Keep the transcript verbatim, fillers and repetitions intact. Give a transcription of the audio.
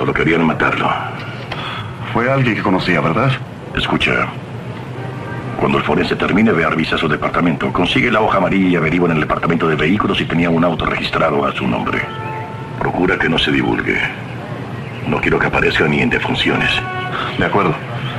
Solo querían matarlo. Fue alguien que conocía, ¿verdad? Escucha. Cuando el forense termine, ve a revisar su departamento. Consigue la hoja amarilla y averigua en el departamento de vehículos si tenía un auto registrado a su nombre. Procura que no se divulgue. No quiero que aparezca ni en defunciones. De acuerdo.